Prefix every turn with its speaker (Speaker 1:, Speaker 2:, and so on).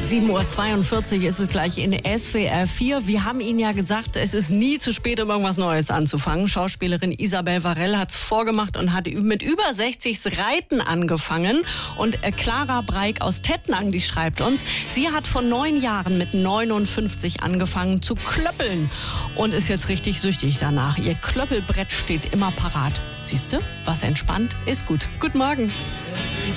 Speaker 1: 7:42 Uhr ist es gleich in SWR 4. Wir haben Ihnen ja gesagt, es ist nie zu spät, um irgendwas Neues anzufangen. Schauspielerin Isabel Varell hat's vorgemacht und hat mit über 60 Reiten angefangen. Und Clara Breik aus Tettnang, die schreibt uns, sie hat vor 9 Jahren mit 59 angefangen zu klöppeln und ist jetzt richtig süchtig danach. Ihr Klöppelbrett steht immer parat. Siehste, was entspannt ist gut. Guten Morgen.